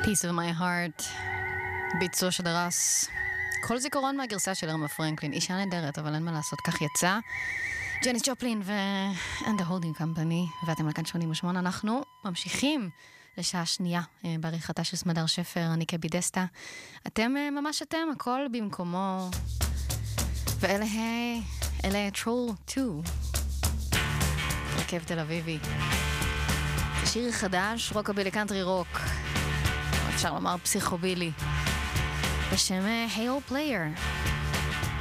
Piece of my heart, ביצוע שדרס. כל זיכרון מהגרסה של הרמה פרנקלין, אישה נהדרת, אבל אין מה לעשות, כך יצא. ג'ניס ג'ופלין and the holding company, ואתם לכאן 88, אנחנו ממשיכים לשעה שנייה בעריכתה של סמדר שפר, אני קבי דסטה. אתם ממש אתם, הכל במקומו. ואלה טרול 2. רכב תל אביבי. זה שיר חדש, רוקבילי קאנטרי רוק. אפשר לומר פסיכובילי. בשם Hail Player.